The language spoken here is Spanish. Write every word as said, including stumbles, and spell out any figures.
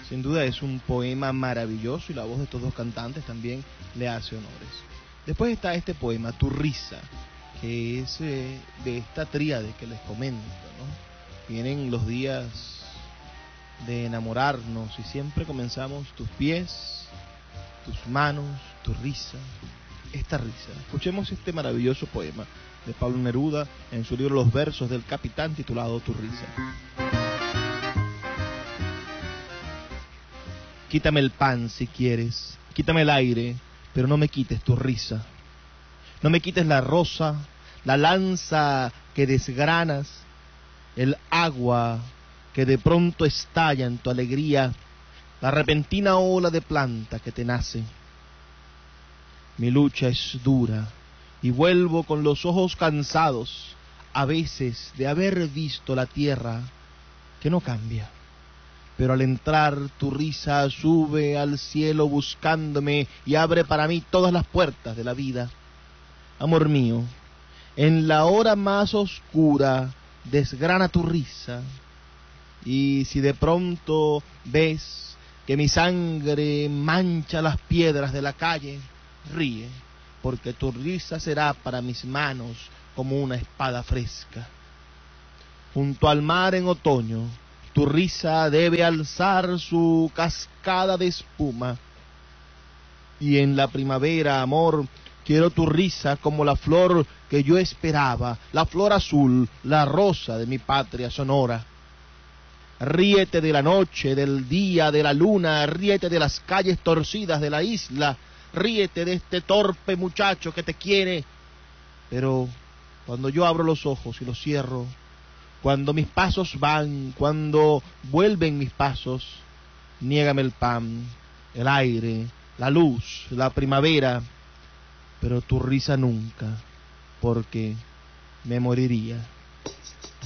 Sin duda es un poema maravilloso y la voz de estos dos cantantes también le hace honores. Después está este poema, Tu risa, que es eh, de esta tríade que les comento, ¿no? Vienen los días de enamorarnos y siempre comenzamos tus pies, tus manos, tu risa, esta risa. Escuchemos este maravilloso poema de Pablo Neruda en su libro Los versos del capitán titulado Tu risa. Quítame el pan si quieres, quítame el aire, pero no me quites tu risa. No me quites la rosa, la lanza que desgranas, el agua que de pronto estalla en tu alegría, la repentina ola de planta que te nace. Mi lucha es dura y vuelvo con los ojos cansados, a veces de haber visto la tierra que no cambia. Pero al entrar tu risa sube al cielo buscándome y abre para mí todas las puertas de la vida. Amor mío, en la hora más oscura desgrana tu risa, y si de pronto ves que mi sangre mancha las piedras de la calle, ríe, porque tu risa será para mis manos como una espada fresca. Junto al mar en otoño, tu risa debe alzar su cascada de espuma, y en la primavera, amor, quiero tu risa como la flor que yo esperaba, la flor azul, la rosa de mi patria sonora. Ríete de la noche, del día, de la luna, ríete de las calles torcidas de la isla, ríete de este torpe muchacho que te quiere, pero cuando yo abro los ojos y los cierro, cuando mis pasos van, cuando vuelven mis pasos, niégame el pan, el aire, la luz, la primavera, pero tu risa nunca, porque me moriría.